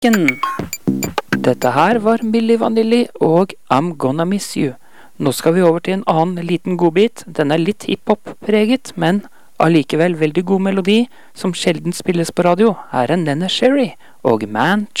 musikken. Dette her var Milli Vanilli og I'm Gonna Miss You. Nå skal vi over til en annen liten godbit. Den er litt hiphop-preget, men allikevel veldig god melodi, som sjelden spilles på radio. Her er Nene Sherry og Man